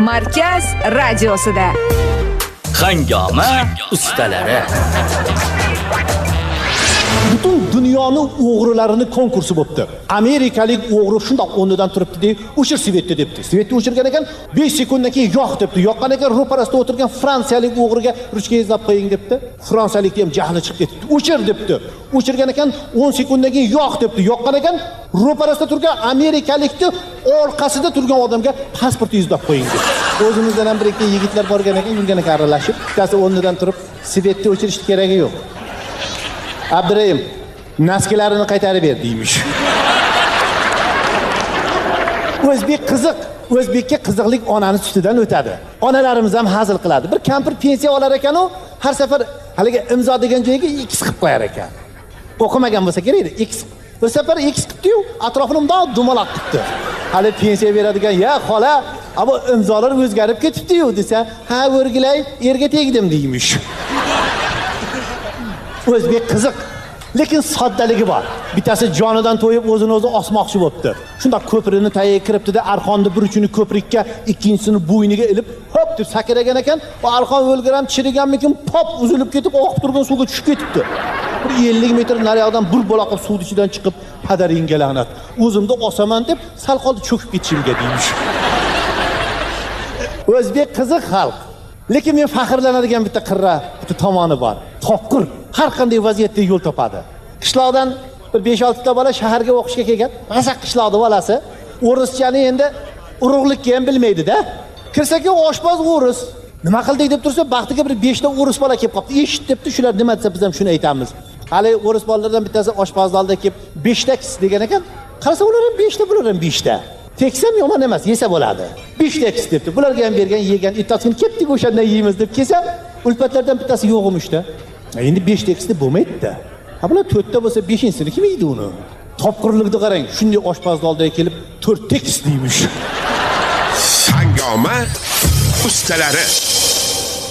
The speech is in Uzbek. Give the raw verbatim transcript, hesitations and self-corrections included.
Markaz radiosida. Hangoma ustalari. Butun dunyoning o'g'rilarini konkursi bo'libdi. Amerikalik o'g'ri shundoq o'rnidan turibdi-da, o'chir svetni debdi. Svetni o'chirgan ekan, besh sekunddan keyin yo'q debdi. Yoqqan ekan, ro'parasida o'tirgan fransiyalik o'g'riga ruchka izlab qo'ying debdi. Fransiyalikning ham jahli chiqib ketdi. O'chir debdi. O'chirgan ekan, o'n sekunddan keyin yo'q debdi. Yoqqan ekan, ro'parasida turgan amerikalikni orqasida turgan odamga pasport izlab qo'ying debdi. O'zimizdan ham bir ikki yigitlar borgan ekan, yurgan ekan aralashib, bittasi o'rnidan turib, svetni o'chirish keragi yo'q. Abdurayim, naskilarini qaytarib ber deymish. O'zbek qiziq, o'zbekka qiziqlik onani sutidan o'tadi. Onalarimiz ham hazil qiladi. Bir kampir pensiya olar ekan, u har safar haliga imzo degan joyiga X qilib qo'yar ekan. O'qimagan bo'lsa kerak edi, X. Bir safar X qildi-yu, atrofini bundoq dumaloq qildi. Hali pensiya beradigan, "Ya xola, bu imzolar o'zgarib ketibdi-yu" desa, "Ha, o'rgilay, erga tegdim" deymish. O'zbek qiziq, lekin soddaligi bor. Bittasi jonidan to'yib o'zini o'zi osmoqchi bo'libdi. Shunda ko'prini tagiga kiribdi-da, arqonni bir uchini ko'prikka, ikkinchisini bo'yniga ilib, hop deb sakiragan ekan, va arqon o'lgiram chiriganmikin, pop uzilib ketib, oqib turgan suvga tushib ketibdi. Bir ellik metr nariyoqdan bir bola qilib suv ichidan chiqib, "Padaringga la'nat. O'zimni osaman" deb sal qoldi cho'kib ketishimga deymish. O'zbek qiziq xalq. Lekin men faxrlanadigan bitta qirra, bitta tomoni bor. Topqir, har qanday vaziyatda yo'l topadi. Qishloqdan bir besh olti ta bola shaharga o'qishga kelgan. G'asaq qishloqning bolasi o'rischani endi urug'likka ham bilmaydi-da. Kirsa-ku oshpaz o'ris. Nima qildik deb tursa, baxtiga bir besh ta o'ris bola kelib qopti. Eshit debdi, shular nima desa biz ham shuni aytamiz. Hali o'ris bolalardan bittasi oshpaz oldida kelib besh ta kis degan ekan. Qarasa ular ham besh ta, bular ham besh ta. Teksam yomon emas, yesa bo'ladi. besh ta kis debdi. Bularga ham bergan, yegan, ittasini ketdik o'shandan yeymiz deb kelsa, ulfatlardan bittasi yo'q emishda. Endi besh tekisda bo'lmaydi-da. Ha bular to'rt ta bo'lsa, beshinchisini kim yeydi uni? Topqirlikni qarang, shunday oshpaz oldiga kelib to'rt tekis deymish. Hangoma ustalari.